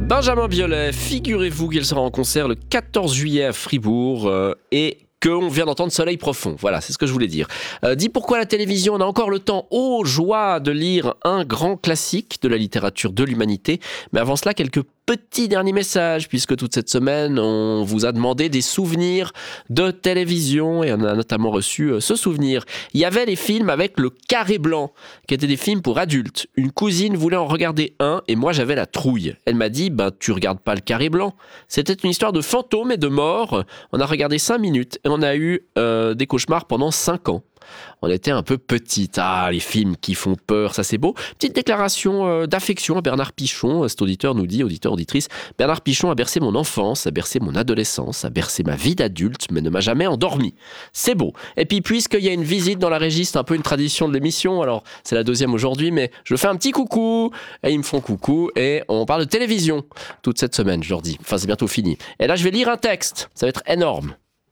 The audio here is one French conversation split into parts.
Benjamin Biolay, figurez-vous qu'il sera en concert le 14 juillet à Fribourg et qu'on vient d'entendre Soleil profond. Voilà, c'est ce que je voulais dire. Dis pourquoi la télévision, on a encore le temps, joie de lire un grand classique de la littérature de l'humanité. Mais avant cela, quelques petits derniers messages, puisque toute cette semaine, on vous a demandé des souvenirs de télévision et on a notamment reçu ce souvenir. Il y avait les films avec le carré blanc, qui étaient des films pour adultes. Une cousine voulait en regarder un et moi j'avais la trouille. Elle m'a dit, tu regardes pas le carré blanc. C'était une histoire de fantômes et de morts. On a regardé 5 minutes et on a eu des cauchemars pendant 5 ans. On était un peu petites. Les films qui font peur, ça c'est beau. Petite déclaration d'affection à Bernard Pichon. Cet auditeur nous dit, auditrice, Bernard Pichon a bercé mon enfance, a bercé mon adolescence, a bercé ma vie d'adulte, mais ne m'a jamais endormi. C'est beau. Et puis puisqu'il y a une visite dans la régie, c'est un peu une tradition de l'émission, alors c'est la 2e aujourd'hui, mais je fais un petit coucou, et ils me font coucou, et on parle de télévision toute cette semaine, je leur dis. Enfin, c'est bientôt fini. Et là, je vais lire un texte. Ça va être énorme.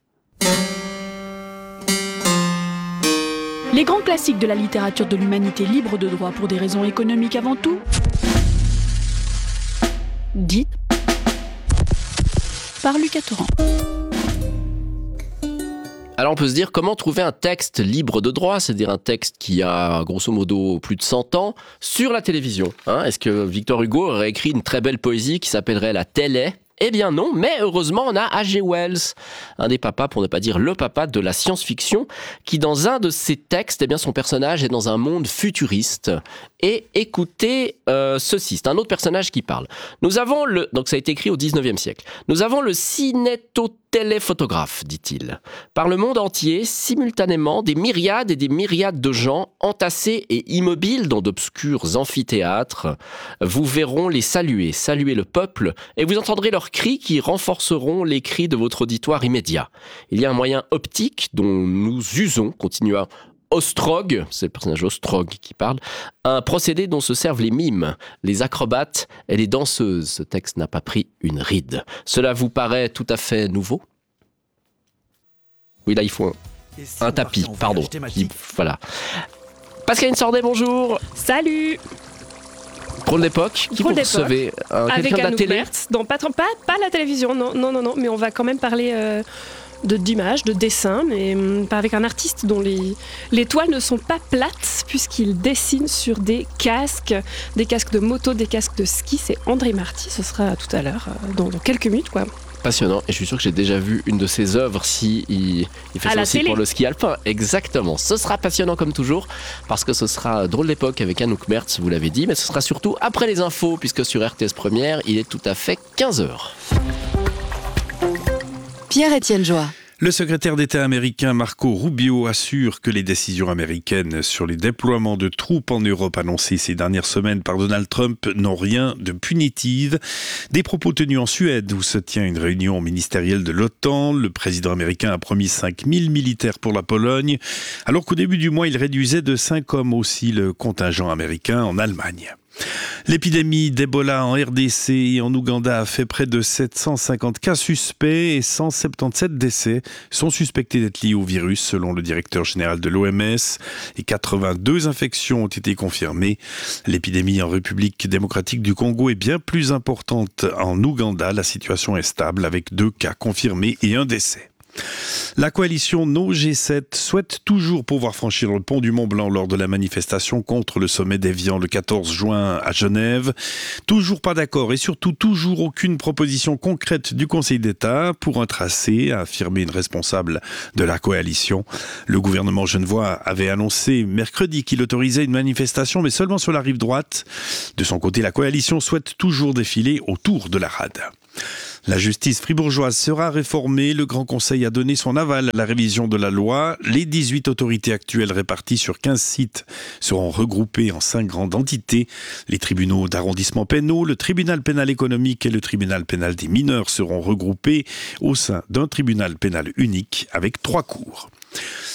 Les grands classiques de la littérature de l'humanité libre de droit pour des raisons économiques avant tout. Dit par Lucas Torrent. Alors on peut se dire comment trouver un texte libre de droit, c'est-à-dire un texte qui a grosso modo plus de 100 ans sur la télévision. Est-ce que Victor Hugo aurait écrit une très belle poésie qui s'appellerait La télé ? Eh bien non, mais heureusement on a H.G. Wells, un des papas, pour ne pas dire le papa de la science-fiction, qui dans un de ses textes, son personnage est dans un monde futuriste. Et écoutez ceci, c'est un autre personnage qui parle. Nous avons donc ça a été écrit au 19e siècle. Nous avons le cinétotéléphotographe, dit-il. Par le monde entier, simultanément, des myriades et des myriades de gens entassés et immobiles dans d'obscurs amphithéâtres vous verront les saluer le peuple, et vous entendrez leurs cris qui renforceront les cris de votre auditoire immédiat. Il y a un moyen optique dont nous usons, continua Ostrog, c'est le personnage Ostrog qui parle, un procédé dont se servent les mimes, les acrobates et les danseuses. Ce texte n'a pas pris une ride. Cela vous paraît tout à fait nouveau ? Oui, là, il faut un tapis, pardon. Voilà. Pascaline Sordet, bonjour. Salut. Drôle d'époque, qui vous recevez quelqu'un de la télé Mertz, pas la télévision, non, mais on va quand même parler d'images, de dessins, mais pas avec un artiste dont les toiles ne sont pas plates, puisqu'il dessine sur des casques de moto, des casques de ski. C'est André Marty, ce sera tout à l'heure, dans quelques minutes, quoi. Passionnant, et je suis sûr que j'ai déjà vu une de ses œuvres il fait ça aussi pour le ski alpin. Exactement, ce sera passionnant comme toujours, parce que ce sera Drôle d'époque avec Anouk Mertz, vous l'avez dit, mais ce sera surtout après les infos, puisque sur RTS Première, il est tout à fait 15h. Pierre-Étienne Joie. Le secrétaire d'État américain Marco Rubio assure que les décisions américaines sur les déploiements de troupes en Europe annoncées ces dernières semaines par Donald Trump n'ont rien de punitif. Des propos tenus en Suède où se tient une réunion ministérielle de l'OTAN. Le président américain a promis 5000 militaires pour la Pologne, alors qu'au début du mois, il réduisait de 5 hommes aussi le contingent américain en Allemagne. L'épidémie d'Ebola en RDC et en Ouganda a fait près de 750 cas suspects et 177 décès sont suspectés d'être liés au virus selon le directeur général de l'OMS et 82 infections ont été confirmées. L'épidémie en République démocratique du Congo est bien plus importante en Ouganda. La situation est stable avec 2 cas confirmés et 1 décès. La coalition No G7 souhaite toujours pouvoir franchir le pont du Mont-Blanc lors de la manifestation contre le sommet d'Évian le 14 juin à Genève. Toujours pas d'accord et surtout toujours aucune proposition concrète du Conseil d'État pour un tracé, a affirmé une responsable de la coalition. Le gouvernement genevois avait annoncé mercredi qu'il autorisait une manifestation, mais seulement sur la rive droite. De son côté, la coalition souhaite toujours défiler autour de la rade. La justice fribourgeoise sera réformée. Le Grand Conseil a donné son aval à la révision de la loi. Les 18 autorités actuelles réparties sur 15 sites seront regroupées en 5 grandes entités. Les tribunaux d'arrondissement pénaux, le tribunal pénal économique et le tribunal pénal des mineurs seront regroupés au sein d'un tribunal pénal unique avec 3 cours.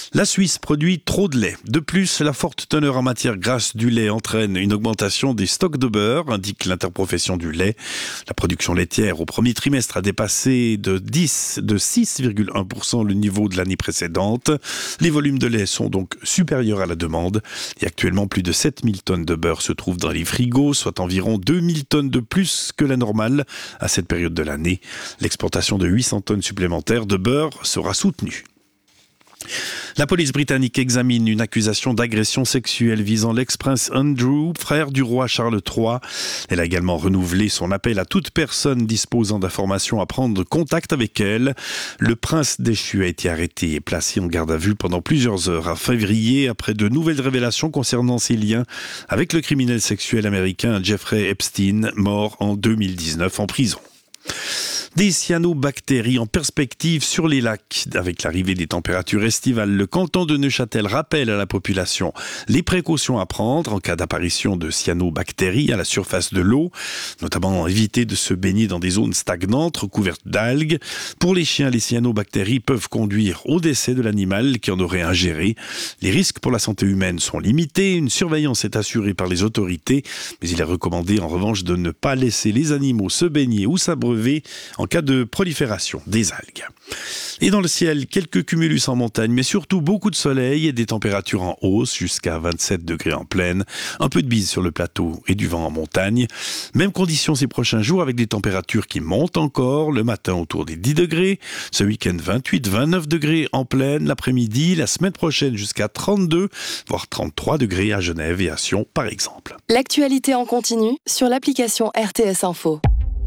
La Suisse produit trop de lait. De plus, la forte teneur en matière grasse du lait entraîne une augmentation des stocks de beurre, indique l'interprofession du lait. La production laitière au premier trimestre a dépassé de 6,1% le niveau de l'année précédente. Les volumes de lait sont donc supérieurs à la demande. Et actuellement, plus de 7000 tonnes de beurre se trouvent dans les frigos, soit environ 2000 tonnes de plus que la normale à cette période de l'année. L'exportation de 800 tonnes supplémentaires de beurre sera soutenue. La police britannique examine une accusation d'agression sexuelle visant l'ex-prince Andrew, frère du roi Charles III. Elle a également renouvelé son appel à toute personne disposant d'informations à prendre contact avec elle. Le prince déchu a été arrêté et placé en garde à vue pendant plusieurs heures en février après de nouvelles révélations concernant ses liens avec le criminel sexuel américain Jeffrey Epstein, mort en 2019 en prison. Des cyanobactéries en perspective sur les lacs. Avec l'arrivée des températures estivales, le canton de Neuchâtel rappelle à la population les précautions à prendre en cas d'apparition de cyanobactéries à la surface de l'eau, notamment éviter de se baigner dans des zones stagnantes recouvertes d'algues. Pour les chiens, les cyanobactéries peuvent conduire au décès de l'animal qui en aurait ingéré. Les risques pour la santé humaine sont limités, une surveillance est assurée par les autorités, mais il est recommandé en revanche de ne pas laisser les animaux se baigner ou s'abreuver en cas de prolifération des algues. Et dans le ciel, quelques cumulus en montagne, mais surtout beaucoup de soleil et des températures en hausse jusqu'à 27 degrés en plaine. Un peu de bise sur le plateau et du vent en montagne. Même condition ces prochains jours avec des températures qui montent encore. Le matin autour des 10 degrés. Ce week-end 28-29 degrés en plaine. L'après-midi, la semaine prochaine jusqu'à 32, voire 33 degrés à Genève et à Sion par exemple. L'actualité en continu sur l'application RTS Info.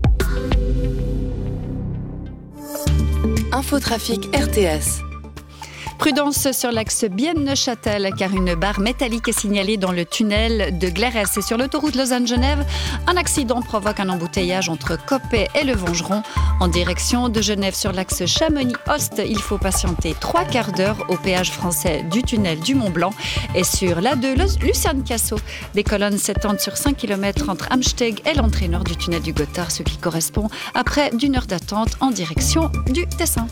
Infotrafic RTS. Prudence sur l'axe Bienne-Neuchâtel, car une barre métallique est signalée dans le tunnel de Glérès. Et sur l'autoroute Lausanne-Genève, un accident provoque un embouteillage entre Coppet et le Vengeron. En direction de Genève, sur l'axe Chamonix-Ost, il faut patienter 3 quarts d'heure au péage français du tunnel du Mont-Blanc. Et sur l'A2, Lucerne-Cassau, des colonnes s'étendent sur 5 km entre Amsteg et l'entrée nord du tunnel du Gothard, ce qui correspond à près d'une heure d'attente en direction du Tessin.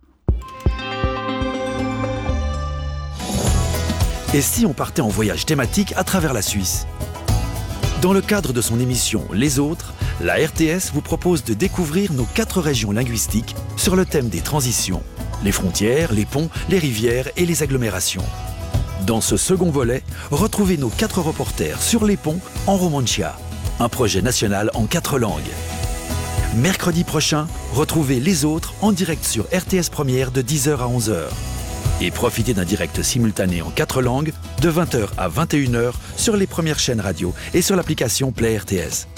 Et si on partait en voyage thématique à travers la Suisse ? Dans le cadre de son émission Les Autres, la RTS vous propose de découvrir nos 4 régions linguistiques sur le thème des transitions, les frontières, les ponts, les rivières et les agglomérations. Dans ce second volet, retrouvez nos 4 reporters sur les ponts en Romancia, un projet national en 4 langues. Mercredi prochain, retrouvez Les Autres en direct sur RTS Première de 10h à 11h. Et profitez d'un direct simultané en 4 langues de 20h à 21h sur les premières chaînes radio et sur l'application Play RTS.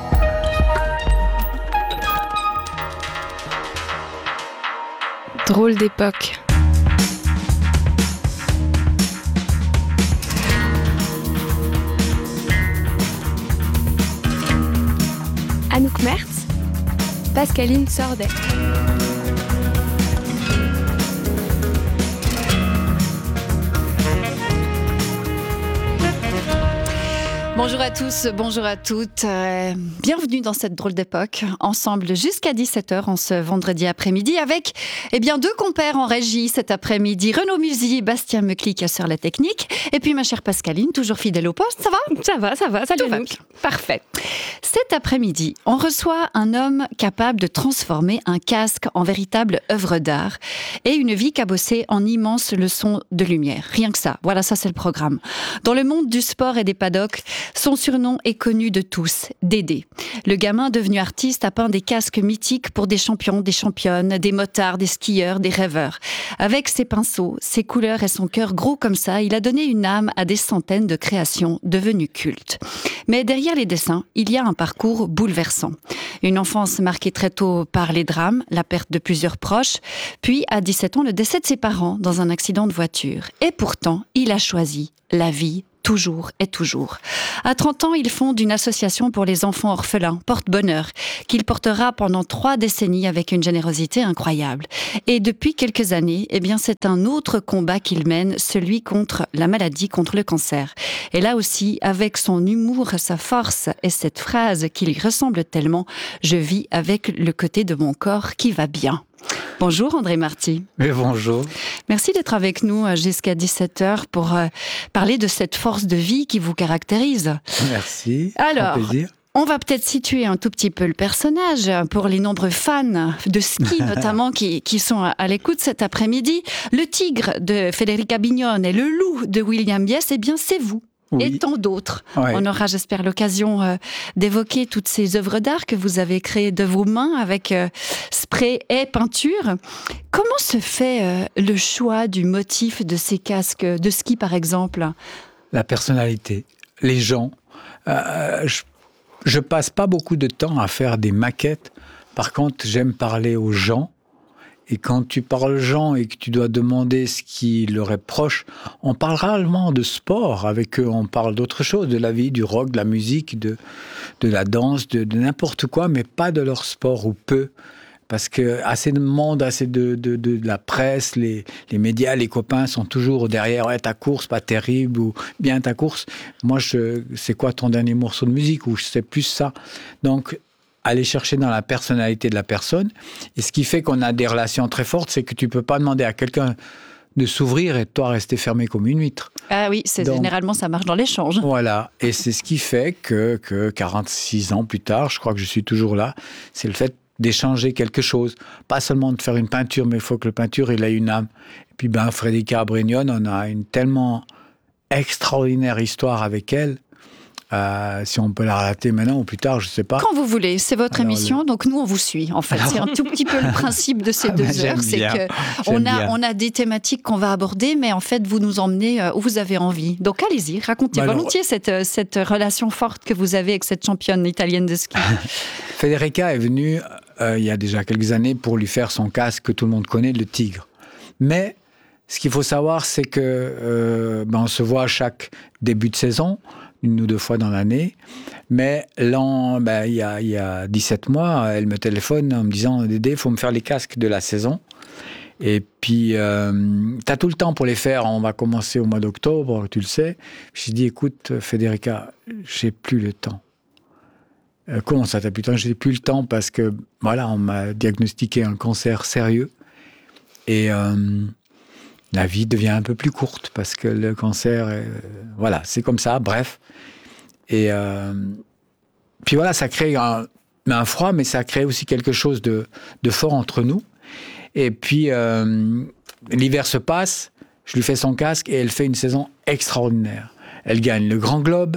Drôle d'époque. Anouk Mertz, Pascaline Sordet. Bonjour à tous, bonjour à toutes. Bienvenue dans cette drôle d'époque. Ensemble jusqu'à 17h en ce vendredi après-midi avec 2 compères en régie cet après-midi. Renaud Musy, Bastien Meclic sur la technique. Et puis ma chère Pascaline, toujours fidèle au poste. Ça va ? Ça va. Salut Anouk. Parfait. Cet après-midi, on reçoit un homme capable de transformer un casque en véritable œuvre d'art et une vie cabossée en immense leçon de lumière. Rien que ça. Voilà, ça c'est le programme. Dans le monde du sport et des paddocks, son surnom est connu de tous, Dédé. Le gamin devenu artiste a peint des casques mythiques pour des champions, des championnes, des motards, des skieurs, des rêveurs. Avec ses pinceaux, ses couleurs et son cœur gros comme ça, il a donné une âme à des centaines de créations devenues cultes. Mais derrière les dessins, il y a un parcours bouleversant. Une enfance marquée très tôt par les drames, la perte de plusieurs proches, puis à 17 ans, le décès de ses parents dans un accident de voiture. Et pourtant, il a choisi la vie toujours et toujours. À 30 ans, il fonde une association pour les enfants orphelins, Porte-Bonheur, qu'il portera pendant 3 décennies avec une générosité incroyable. Et depuis quelques années, c'est un autre combat qu'il mène, celui contre la maladie, contre le cancer. Et là aussi, avec son humour, sa force et cette phrase qui lui ressemble tellement, « Je vis avec le côté de mon corps qui va bien ». Bonjour André Marty. Mais bonjour. Merci d'être avec nous jusqu'à 17h pour parler de cette force de vie qui vous caractérise. Merci. Alors, un plaisir. On va peut-être situer un tout petit peu le personnage pour les nombreux fans de ski notamment qui sont à l'écoute cet après-midi. Le tigre de Federica Bignone et le loup de William Bies, eh bien c'est vous. Oui. Et tant d'autres. Ouais. On aura, j'espère, l'occasion d'évoquer toutes ces œuvres d'art que vous avez créées de vos mains avec spray et peinture. Comment se fait le choix du motif de ces casques de ski, par exemple ? La personnalité, les gens. Je passe pas beaucoup de temps à faire des maquettes. Par contre, j'aime parler aux gens. Et quand tu parles aux gens et que tu dois demander ce qui leur est proche, on parle rarement de sport avec eux. On parle d'autre chose, de la vie, du rock, de la musique, de la danse, de n'importe quoi, mais pas de leur sport ou peu. Parce que assez de monde, assez de la presse, les médias, les copains sont toujours derrière. Ouais, ta course, pas terrible, ou bien ta course. Moi, c'est quoi ton dernier morceau de musique? Ou c'est plus ça. Donc, aller chercher dans la personnalité de la personne. Et ce qui fait qu'on a des relations très fortes, c'est que tu peux pas demander à quelqu'un de s'ouvrir et toi rester fermé comme une huître. Ah oui, généralement ça marche dans l'échange. Voilà, et c'est ce qui fait que 46 ans plus tard, je crois que je suis toujours là, c'est le fait d'échanger quelque chose. Pas seulement de faire une peinture, mais il faut que la peinture il ait une âme. Et puis Federica Brignone, on a une tellement extraordinaire histoire avec elle. Si on peut la relater maintenant ou plus tard, je ne sais pas. Quand vous voulez, c'est votre émission, donc nous on vous suit en fait. C'est un tout petit peu le principe de ces 2 heures, c'est qu'on a des thématiques qu'on va aborder, mais en fait vous nous emmenez où vous avez envie. Donc allez-y, racontez volontiers cette relation forte que vous avez avec cette championne italienne de ski. Federica est venue il y a déjà quelques années pour lui faire son casque que tout le monde connaît, le tigre. Mais ce qu'il faut savoir, c'est que on se voit à chaque début de saison, 1 ou 2 fois dans l'année. Mais il y a 17 mois, elle me téléphone en me disant « Dédé, il faut me faire les casques de la saison. » Et puis, tu as tout le temps pour les faire. On va commencer au mois d'octobre, tu le sais. J'ai dit « Écoute, Federica, j'ai plus le temps. » Comment ça, t'as plus le temps? J'ai plus le temps parce que, voilà, on m'a diagnostiqué un cancer sérieux. Et la vie devient un peu plus courte parce que le cancer, voilà, c'est comme ça, bref. Et puis voilà, ça crée un froid, mais ça crée aussi quelque chose de fort entre nous. Et puis, l'hiver se passe, je lui fais son casque et elle fait une saison extraordinaire. Elle gagne le Grand Globe,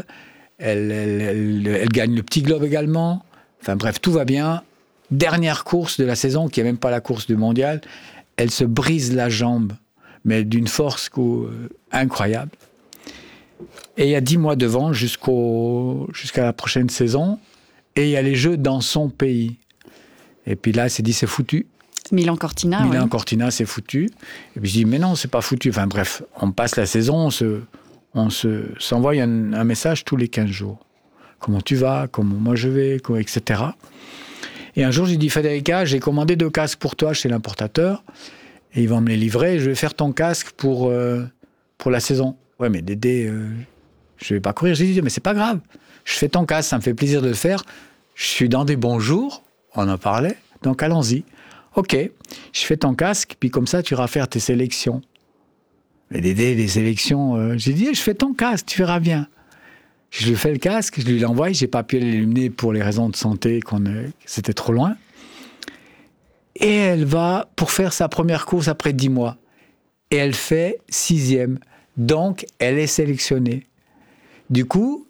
elle gagne le Petit Globe également. Enfin bref, tout va bien. Dernière course de la saison, qui n'est même pas la course du mondial, elle se brise la jambe, mais d'une force incroyable. Et il y a 10 mois devant, jusqu'à la prochaine saison, et il y a les Jeux dans son pays. Et puis là, elle s'est dit, c'est foutu. Milan-Cortina, Milan-Cortina, c'est foutu. Et puis je dis, mais non, c'est pas foutu. Enfin bref, on passe la saison, on s'envoie un message tous les 15 jours. Comment tu vas? Comment moi je vais? Etc. Et un jour, j'ai dit, Federica, j'ai commandé 2 casques pour toi chez l'importateur, et ils vont me les livrer, et je vais faire ton casque pour la saison. Ouais, mais Dédé, je vais pas courir. J'ai dit, mais c'est pas grave. Je fais ton casque, ça me fait plaisir de le faire. Je suis dans des bons jours, on en parlait, donc allons-y. Ok, je fais ton casque, puis comme ça, tu iras faire tes sélections. Mais Dédé, les sélections, j'ai dit, je fais ton casque, tu verras bien. Je lui fais le casque, je lui l'envoie, j'ai pas pu l'illuminer pour les raisons de santé, c'était trop loin. Et elle va pour faire sa première course après 10 mois. Et elle fait 6e. Donc, elle est sélectionnée. Du coup,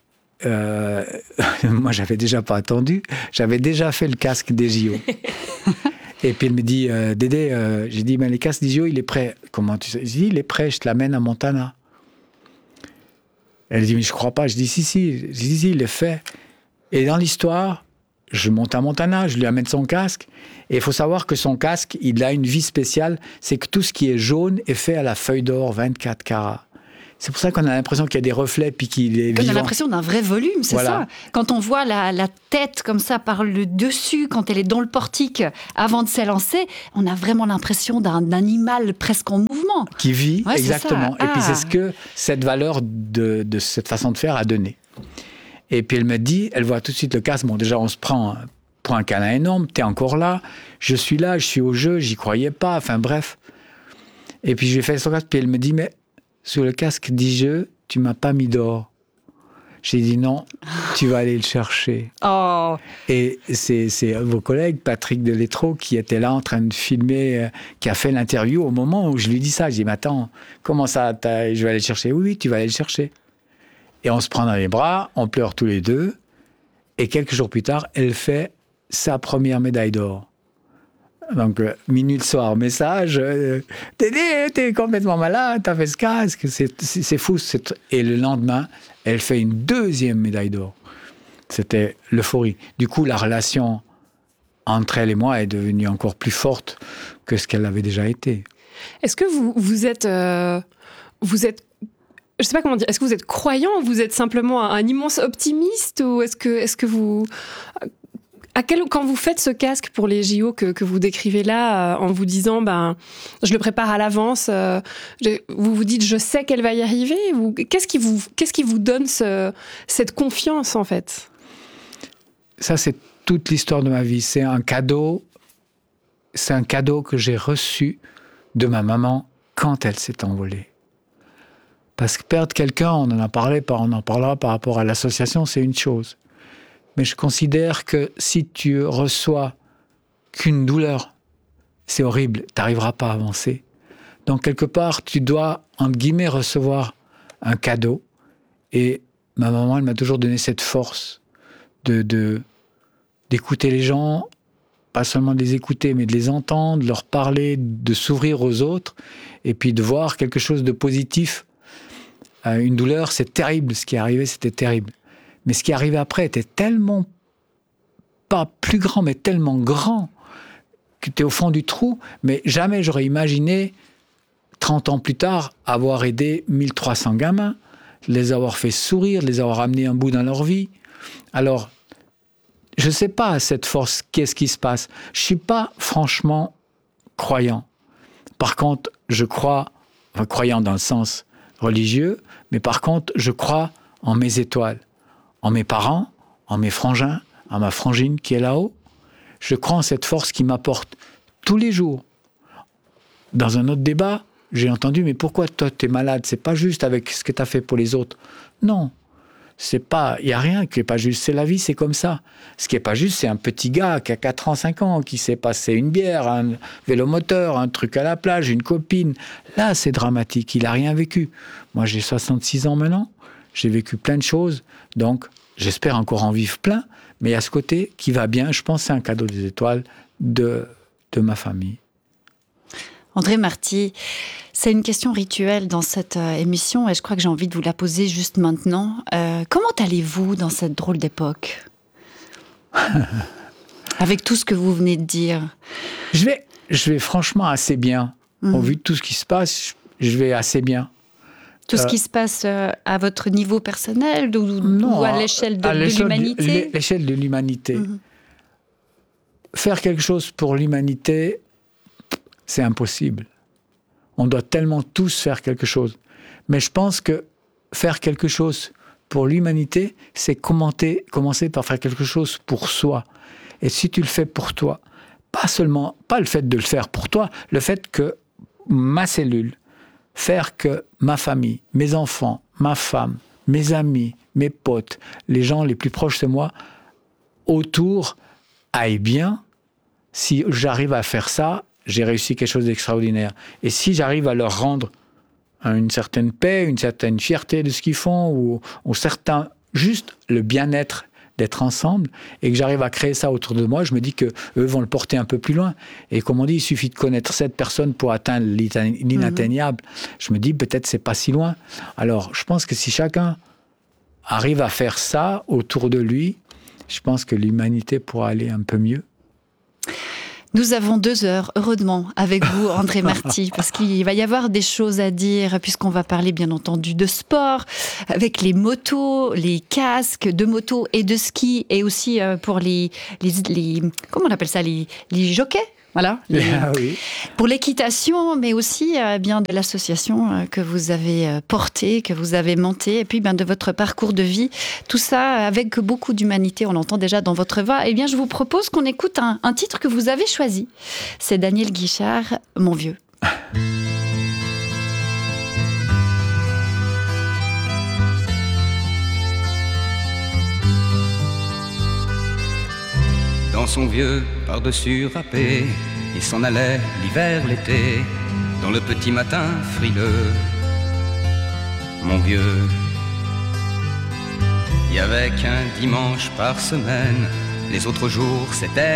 moi, j'avais déjà pas attendu. J'avais déjà fait le casque des JO. Et puis, elle me dit, Dédé, j'ai dit, mais les casques des JO, il est prêt. Comment tu sais? J'ai dit, il est prêt, je te l'amène à Montana. Elle dit, mais je crois pas. Je dis, si. J'ai dit, si, il est fait. Et dans l'histoire, je monte à Montana, je lui amène son casque. Et il faut savoir que son casque, il a une vie spéciale. C'est que tout ce qui est jaune est fait à la feuille d'or 24 carats. C'est pour ça qu'on a l'impression qu'il y a des reflets puis qu'il est vivant. On a l'impression d'un vrai volume, c'est ça. Quand on voit la tête comme ça par le dessus, quand elle est dans le portique avant de s'élancer, on a vraiment l'impression d'un animal presque en mouvement. Qui vit, exactement. Et puis c'est ce que cette valeur de cette façon de faire a donné. Et puis elle me dit, elle voit tout de suite le casque. Bon, déjà on se prend prends un câlin énorme, t'es encore là, je suis au jeu, j'y croyais pas, enfin bref. Et puis je lui ai fait son casque, puis elle me dit, mais sur le casque dis-je, tu m'as pas mis d'or. J'ai dit non, tu vas aller le chercher. Oh. Et c'est vos collègues, Patrick Deletreau, qui était là en train de filmer, qui a fait l'interview au moment où je lui dis ça. Je dis, mais attends, comment ça, je vais aller le chercher? Oui, tu vas aller le chercher. Et on se prend dans les bras, on pleure tous les deux. Et quelques jours plus tard, elle fait sa première médaille d'or. Donc, minute soir, message, t'es complètement malade, t'as fait ce casque, c'est fou. Et le lendemain, elle fait une deuxième médaille d'or. C'était l'euphorie. Du coup, la relation entre elle et moi est devenue encore plus forte que ce qu'elle avait déjà été. Est-ce que vous êtes, je sais pas comment dire, est-ce que vous êtes croyant ou vous êtes simplement un immense optimiste ou est-ce que vous... Quand vous faites ce casque pour les JO que vous décrivez là, en vous disant, je le prépare à l'avance, vous vous dites, je sais qu'elle va y arriver, ou qu'est-ce qui vous donne cette confiance, en fait? Ça, c'est toute l'histoire de ma vie. C'est un cadeau que j'ai reçu de ma maman quand elle s'est envolée. Parce que perdre quelqu'un, on en parlera par rapport à l'association, c'est une chose. Mais je considère que si tu reçois qu'une douleur, c'est horrible, tu n'arriveras pas à avancer. Donc, quelque part, tu dois, entre guillemets, recevoir un cadeau. Et ma maman, elle m'a toujours donné cette force d'écouter les gens, pas seulement de les écouter, mais de les entendre, de leur parler, de s'ouvrir aux autres, et puis de voir quelque chose de positif. Une douleur, c'est terrible. Ce qui est arrivé, c'était terrible. Mais ce qui est arrivé après était tellement, pas plus grand, mais tellement grand, que tu es au fond du trou. Mais jamais j'aurais imaginé, 30 ans plus tard, avoir aidé 1300 gamins, les avoir fait sourire, les avoir amenés un bout dans leur vie. Alors, je ne sais pas, cette force, qu'est-ce qui se passe? Je ne suis pas franchement croyant. Par contre, je crois, croyant dans le sens religieux, mais par contre, je crois en mes étoiles. En mes parents, en mes frangins, en ma frangine qui est là-haut. Je crois en cette force qui m'apporte tous les jours. Dans un autre débat, j'ai entendu, mais pourquoi toi tu es malade? C'est pas juste avec ce que tu as fait pour les autres. Non, il n'y a rien qui n'est pas juste. C'est la vie, c'est comme ça. Ce qui n'est pas juste, c'est un petit gars qui a 4 ans, 5 ans, qui s'est passé une bière, un vélomoteur, un truc à la plage, une copine. Là, c'est dramatique, il n'a rien vécu. Moi, j'ai 66 ans maintenant. J'ai vécu plein de choses, donc j'espère encore en vivre plein, mais il y a ce côté qui va bien. Je pense que c'est un cadeau des étoiles de ma famille. André Marty, c'est une question rituelle dans cette émission et je crois que j'ai envie de vous la poser juste maintenant. Comment allez-vous dans cette drôle d'époque? Avec tout ce que vous venez de dire. Je vais franchement assez bien. Au vu de tout ce qui se passe, je vais assez bien. Tout ce qui se passe à votre niveau personnel ou à l'échelle de l'humanité? L'échelle de l'humanité. Faire quelque chose pour l'humanité, c'est impossible. On doit tellement tous faire quelque chose. Mais je pense que faire quelque chose pour l'humanité, c'est commencer par faire quelque chose pour soi. Et si tu le fais pour toi, pas le fait de le faire pour toi, le fait que ma cellule, faire que ma famille, mes enfants, ma femme, mes amis, mes potes, les gens les plus proches de moi, autour, aillent bien. Si j'arrive à faire ça, j'ai réussi quelque chose d'extraordinaire. Et si j'arrive à leur rendre une certaine paix, une certaine fierté de ce qu'ils font, ou juste le bien-être d'être ensemble, et que j'arrive à créer ça autour de moi, je me dis qu'eux vont le porter un peu plus loin. Et comme on dit, il suffit de connaître 7 personnes pour atteindre l'inatteignable. Je me dis, peut-être c'est pas si loin. Alors, je pense que si chacun arrive à faire ça autour de lui, je pense que l'humanité pourra aller un peu mieux. Nous avons 2 heures, heureusement, avec vous, André Marty, parce qu'il va y avoir des choses à dire, puisqu'on va parler, bien entendu, de sport, avec les motos, les casques de moto et de ski, et aussi pour les comment on appelle ça, les jockeys? Voilà. Oui. Pour l'équitation, mais aussi bien de l'association que vous avez portée, que vous avez montée, et puis de votre parcours de vie. Tout ça avec beaucoup d'humanité, on l'entend déjà dans votre voix. Eh bien, je vous propose qu'on écoute un titre que vous avez choisi. C'est Daniel Guichard, Mon vieux. Dans son vieux par-dessus râpé, il s'en allait l'hiver, l'été, dans le petit matin frileux. Mon vieux, il y avait qu'un dimanche par semaine, les autres jours c'était